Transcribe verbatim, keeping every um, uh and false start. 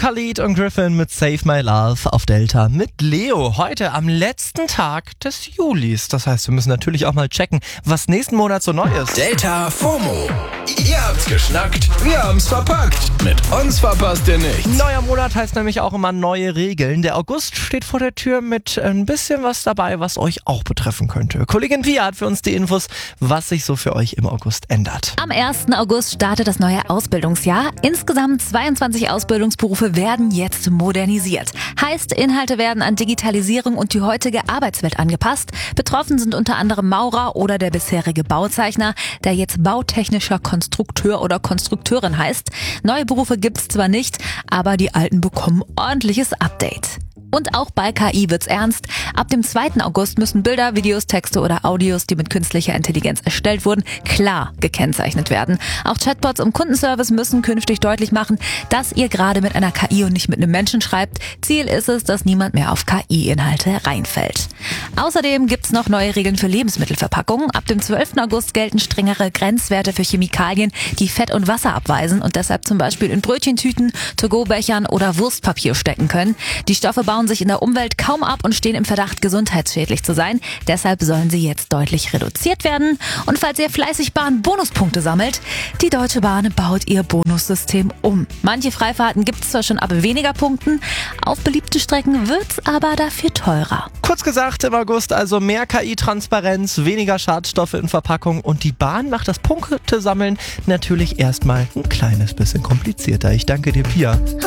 Khalid und Griffin mit Save My Love auf Delta mit Leo. Heute am letzten Tag des Julis. Das heißt, wir müssen natürlich auch mal checken, was nächsten Monat so neu ist. Delta FOMO. Ihr habt's geschnackt, wir haben's verpackt. Mit uns verpasst ihr nichts. Neuer Monat heißt nämlich auch immer neue Regeln. Der August steht vor der Tür mit ein bisschen was dabei, was euch auch betreffen könnte. Kollegin Pia hat für uns die Infos, was sich so für euch im August ändert. Am ersten August startet das neue Ausbildungsjahr. Insgesamt zweiundzwanzig Ausbildungsberufe werden jetzt modernisiert. Heißt, Inhalte werden an Digitalisierung und die heutige Arbeitswelt angepasst. Betroffen sind unter anderem Maurer oder der bisherige Bauzeichner, der jetzt bautechnischer Konstrukteur oder Konstrukteurin heißt. Neue Berufe gibt's zwar nicht, aber die alten bekommen ordentliches Update. Und auch bei K I wird's ernst. Ab dem zweiten August müssen Bilder, Videos, Texte oder Audios, die mit künstlicher Intelligenz erstellt wurden, klar gekennzeichnet werden. Auch Chatbots im Kundenservice müssen künftig deutlich machen, dass ihr gerade mit einer K I und nicht mit einem Menschen schreibt. Ziel ist es, dass niemand mehr auf K I-Inhalte reinfällt. Außerdem gibt's noch neue Regeln für Lebensmittelverpackungen. Ab dem zwölften August gelten strengere Grenzwerte für Chemikalien, die Fett und Wasser abweisen und deshalb zum Beispiel in Brötchentüten, To-Go-Bechern oder Wurstpapier stecken können. Die Stoffe bauen sich in der Umwelt kaum ab und stehen im Verdacht, gesundheitsschädlich zu sein. Deshalb sollen sie jetzt deutlich reduziert werden. Und falls ihr fleißig Bahn-Bonuspunkte sammelt, die Deutsche Bahn baut ihr Bonussystem um. Manche Freifahrten gibt es zwar schon ab weniger Punkten, auf beliebte Strecken wird's aber dafür teurer. Kurz gesagt, im August also mehr K I-Transparenz, weniger Schadstoffe in Verpackungen und die Bahn macht das Punktesammeln natürlich erstmal ein kleines bisschen komplizierter. Ich danke dir, Pia.